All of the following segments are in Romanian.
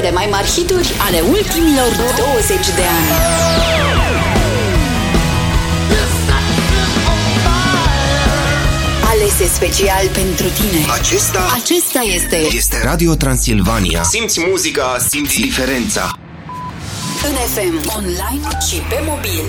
cele mai mari hituri ale ultimilor 20 de ani. Alese special pentru tine. Acesta este Radio Transilvania. Simți muzica, simți diferența. în FM, online și pe mobil.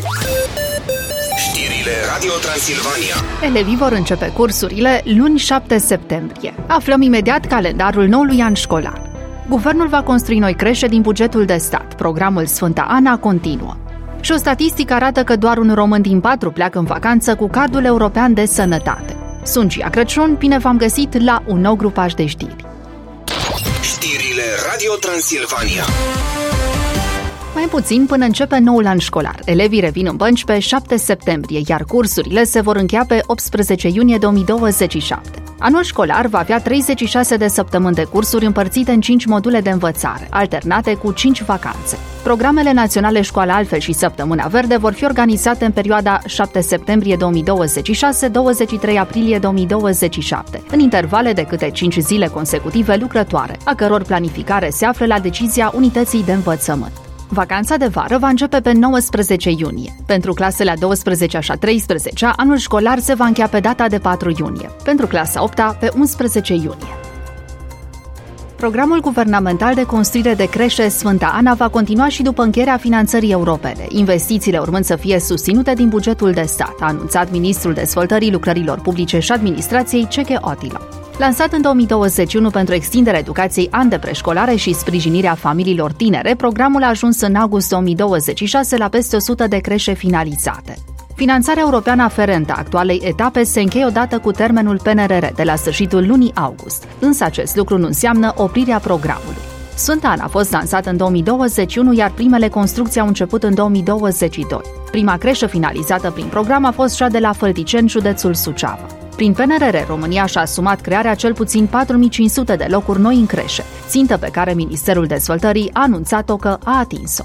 Știrile Radio Transilvania. Elevii vor începe cursurile luni 7 septembrie. Aflăm imediat calendarul noului an școlar. Guvernul va construi noi creșe din bugetul de stat. Programul Sfânta Ana continuă. Și o statistică arată că doar un român din 4 pleacă în vacanță cu cardul european de sănătate. Sunt Gia Crăciun, bine v-am găsit la un nou grupaj de știri. Știrile Radio Transilvania. Mai puțin până începe noul an școlar. Elevii revin în bănci pe 7 septembrie, iar cursurile se vor încheia pe 18 iunie 2027. Anul școlar va avea 36 de săptămâni de cursuri împărțite în 5 module de învățare, alternate cu 5 vacanțe. Programele naționale Școală Altfel și Săptămâna Verde vor fi organizate în perioada 7 septembrie 2026-23 aprilie 2027, în intervale de câte 5 zile consecutive lucrătoare, a căror planificare se află la decizia unității de învățământ. Vacanța de vară va începe pe 19 iunie. Pentru clasele a 12-a și a 13-a, anul școlar se va încheia pe data de 4 iunie. Pentru clasa 8-a, pe 11 iunie. Programul guvernamental de construire de creșe Sfânta Ana va continua și după încheierea finanțării europene, investițiile urmând să fie susținute din bugetul de stat, a anunțat ministrul dezvoltării lucrărilor publice și administrației Ceche Otilo. Lansat în 2021 pentru extinderea educației an de preșcolare și sprijinirea familiilor tinere, programul a ajuns în august 2026 la peste 100 de creșe finalizate. Finanțarea europeană aferentă actualei etape se încheie odată cu termenul PNRR de la sfârșitul lunii august, însă acest lucru nu înseamnă oprirea programului. Sfânta Ana a fost lansat în 2021, iar primele construcții au început în 2022. Prima creșă finalizată prin program a fost cea de la Fălticeni, județul Suceava. Prin PNRR, România și-a asumat crearea cel puțin 4500 de locuri noi în creșe, țintă pe care Ministerul Dezvoltării a anunțat-o că a atins-o.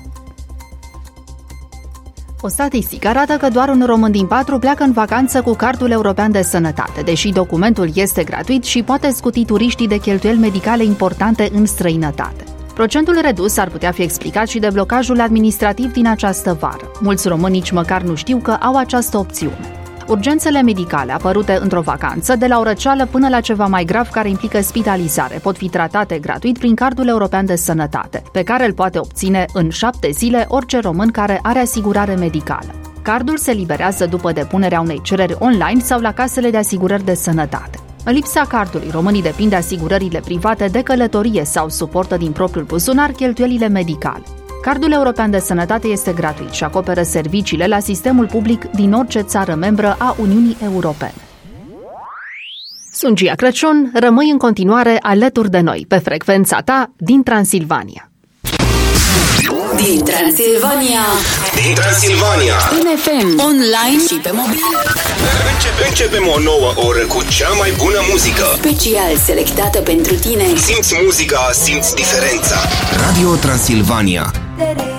O statistică arată că doar un român din 4 pleacă în vacanță cu cardul european de sănătate, deși documentul este gratuit și poate scuti turiștii de cheltuieli medicale importante în străinătate. Procentul redus ar putea fi explicat și de blocajul administrativ din această vară. Mulți români nici măcar nu știu că au această opțiune. Urgențele medicale apărute într-o vacanță, de la o răceală până la ceva mai grav care implică spitalizare, pot fi tratate gratuit prin cardul european de sănătate, pe care îl poate obține în 7 zile orice român care are asigurare medicală. Cardul se eliberează după depunerea unei cereri online sau la casele de asigurări de sănătate. În lipsa cardului, românii depind de asigurările private de călătorie sau suportă din propriul buzunar cheltuielile medicale. Cardul european de sănătate este gratuit și acoperă serviciile la sistemul public din orice țară membră a Uniunii Europene. Sunt Gia Crăciun, rămâi în continuare alături de noi pe frecvența ta din Transilvania. Din Transilvania. În FM, online și pe mobil. Începem o nouă oră cu cea mai bună muzică. Special selectată pentru tine. Simți muzica, simți diferența. Radio Transilvania.